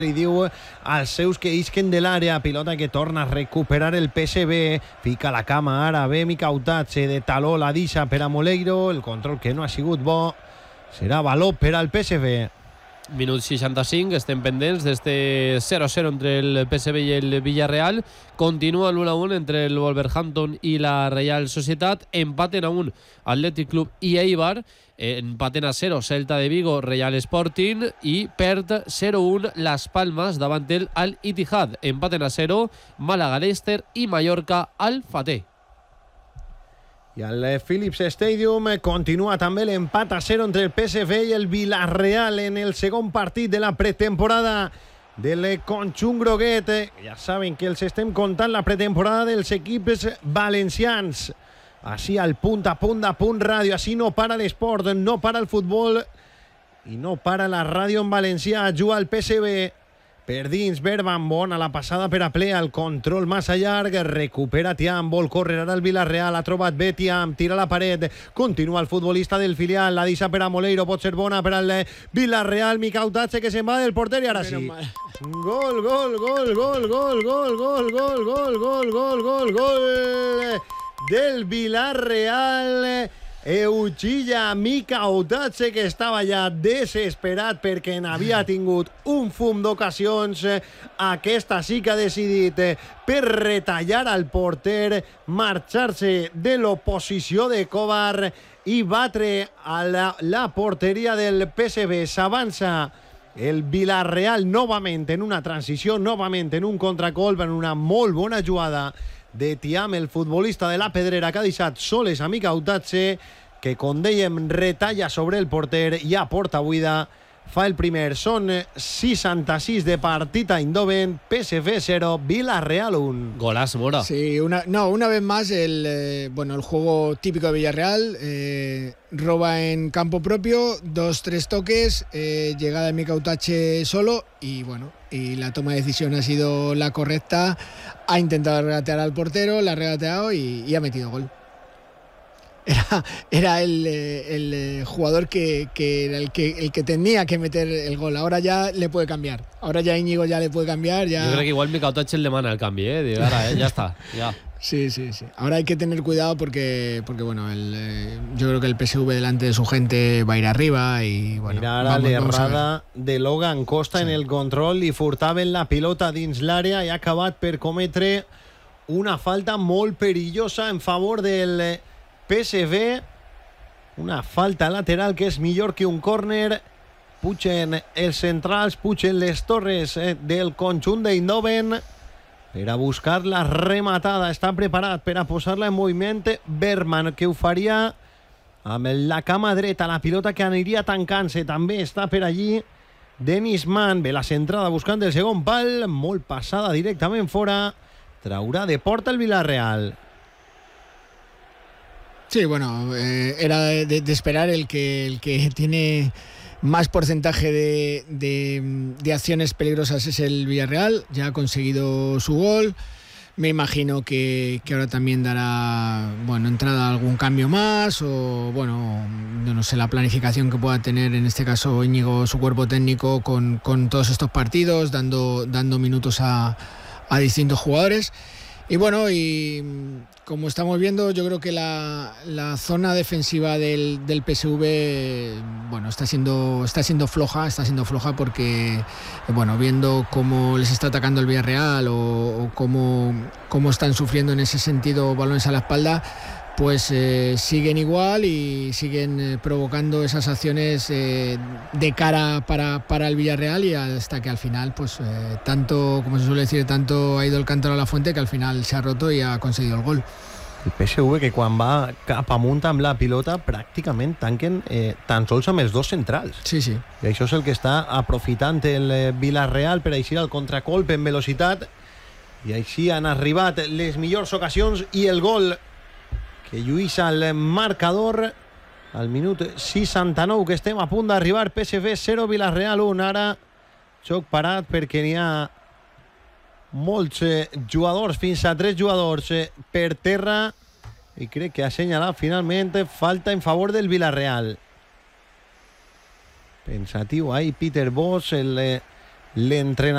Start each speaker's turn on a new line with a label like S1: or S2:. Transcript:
S1: i diu als seus que isquen de l'àrea, pilota que torna a recuperar el PSV, fica la cama ara bé Micautatge, de taló la deixa per a Moleiro, el control que no ha sigut bo, serà valor per al PSV.
S2: Minut 65, estem pendents d'este 0-0 entre el PSV i el Villarreal. Continua l'1-1 entre el Wolverhampton i la Real Societat. Empaten a 1 Athletic Club i Eibar. Empaten a 0 Celta de Vigo, Real Sporting, i perd 0-1 Las Palmas davant el Al Ittihad. Empaten a 0 Málaga, Leicester i Mallorca, Al Fateh.
S1: I al Philips Stadium continua també l'empat a 0 entre el PSV i el Villarreal en el segon partit de la pretemporada del conjunt groguet. Ja saben que els estem contant la pretemporada dels equips valencians. Així al punt a punt de Punt Ràdio. Així no para l'esport, no para el futbol i no para la ràdio en valencià. Juga el PSV. Per dins, Berban, bona la passada per a ple, el control massa llarg, recupera Thiam, vol córrer ara el Villarreal, ha trobat bé Thiam, tira la paret, continua el futbolista del filial, la deixa per a Moleiro, pot ser bona per al Villarreal, Micautatge que se'n va del porter i ara sí. Gol, gol, gol, gol, gol, gol, gol, gol, gol, gol, gol, gol, gol del Villarreal. Uchilla Micautatge, que estava ja desesperat perquè n'havia tingut un fum d'ocasions. Aquesta sí que ha decidit per retallar al porter, marxar-se de l'oposició de Kovar i batre a la porteria del PSV. S'avança el Villarreal novament en una transició, novament en un contracolp, en una molt bona jugada de Thiam, el futbolista de la Pedrera, que ha deixat soles a Micautatge, que, com dèiem, retalla sobre el porter i a porta buida fa el primer. Són 66 de partit a Eindhoven, PSV 0, Villarreal 1.
S2: Golazo, Mora.
S3: Sí, una vez más el juego típico de Villarreal, roba en campo propio, 2-3 toques, llegada de Micautatge solo y la toma de decisión ha sido la correcta. Ha intentado regatear al portero, la ha regateado y ha metido gol. Era el jugador que era el que tenía que meter el gol. Ahora ya le puede cambiar. Ahora ya Íñigo ya le puede cambiar. Ya...
S2: Yo creo que igual Micautatge le manda el cambio, ya está. Ya.
S3: Sí. Ahora hay que tener cuidado porque yo creo que el PSV delante de su gente va a ir arriba y
S1: Mira ara l'errada de Logan Costa en el control, i furtaven la pilota dins l'àrea i ha acabat per cometre una falta molt perillosa en favor del PSV. Una falta lateral que és millor que un córner. Pugen els centrals, pugen les torres del conjunt d'Eindhoven per a buscar la rematada. Està preparat per a posar-la en moviment Berman, que ho faria amb la cama dreta. La pilota que aniria tancant-se també està per allí Dennis Mann. Ve la centrada buscant el segon pal, molt passada directament fora. Traurà de porta el Villarreal.
S3: Sí, era de esperar el que tiene más porcentaje de acciones peligrosas es el Villarreal. Ya ha conseguido su gol. Me imagino que ahora también dará entrada a algún cambio más o no sé la planificación que pueda tener en este caso Íñigo, su cuerpo técnico con todos estos partidos, dando minutos a distintos jugadores. Y como estamos viendo, yo creo que la zona defensiva del PSV está siendo floja porque viendo cómo les está atacando el Villarreal o cómo están sufriendo en ese sentido balones a la espalda, pues siguen igual y siguen provocando esas acciones de cara para el Villarreal, y hasta que al final tanto, como se suele decir, tanto ha ido el cántaro a la fuente que al final se ha roto y ha conseguido el gol.
S1: El PSV, que quan va cap amunt amb la pilota pràcticament tanquen tan sols amb els dos centrals.
S3: Sí.
S1: I això és el que està aprofitant el Villarreal per eixir al contracolp en velocitat, i així han arribat les millors ocasions i el gol que lluïssa el marcador al minut 69, que estem a punt d'arribar. PSV 0, Villarreal 1. Ara joc parat perquè n'hi ha molts jugadors, fins a 3 jugadors per terra, i crec que ha assenyalat finalment falta en favor del Villarreal. Pensatiu ahí Peter Bosz, l'entrenador